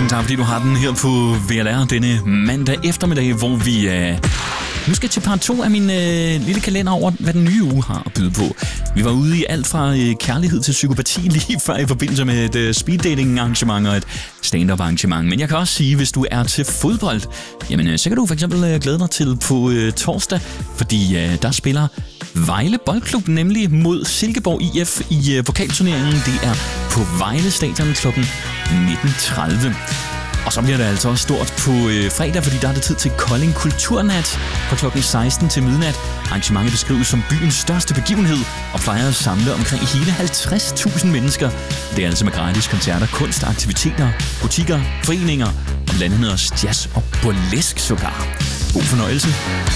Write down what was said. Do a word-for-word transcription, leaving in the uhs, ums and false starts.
Tusind tak, fordi du har den her på V L R denne mandag eftermiddag, hvor vi øh, nu skal til part to af min øh, lille kalender over, hvad den nye uge har at byde på. Vi var ude i alt fra øh, kærlighed til psykopati lige før i forbindelse med et øh, speeddating arrangement og et stand-up arrangement. Men jeg kan også sige, hvis du er til fodbold, jamen øh, så kan du for eksempel øh, glæde dig til på øh, torsdag, fordi øh, der spiller Vejle Boldklub nemlig mod Silkeborg I F i øh, pokalturneringen. Det er på Vejle Stadion klokken nitten tredive. Og så bliver det altså også stort på øh, fredag, fordi der er det tid til Kolding Kulturnat fra klokken seksten til midnat. Arrangementet beskrives som byens største begivenhed og plejer at samle omkring hele halvtreds tusind mennesker. Det er altså med gratis koncerter, kunst, aktiviteter, butikker, foreninger og blandt andet også jazz og burlesk sågar. God fornøjelse.